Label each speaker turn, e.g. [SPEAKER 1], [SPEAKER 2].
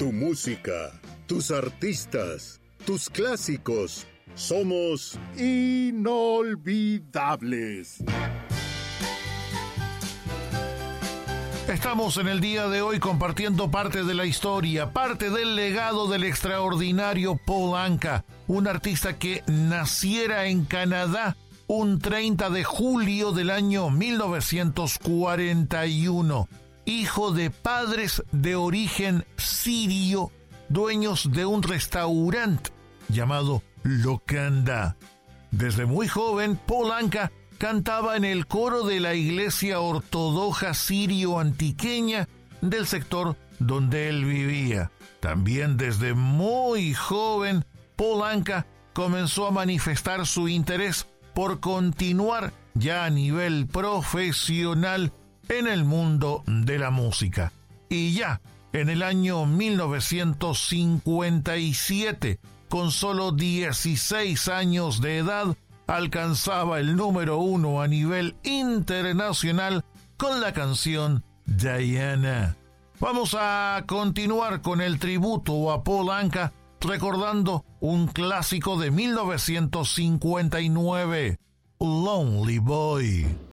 [SPEAKER 1] Tu música, tus artistas, tus clásicos. Somos inolvidables.
[SPEAKER 2] Estamos en el día de hoy compartiendo parte de la historia, parte del legado del extraordinario Paul Anka, un artista que naciera en Canadá un 30 de julio del año 1941, hijo de padres de origen sirio, dueños de un restaurante llamado Locanda. Desde muy joven, Paul Anka cantaba en el coro de la iglesia ortodoxa sirio-antiqueña del sector donde él vivía. También desde muy joven, Paul Anka comenzó a manifestar su interés por continuar ya a nivel profesional en el mundo de la música. Y ya en el año 1957, con solo 16 años de edad, alcanzaba el número 1 a nivel internacional con la canción Diana. Vamos a continuar con el tributo a Paul Anka, recordando un clásico de 1959, Lonely Boy.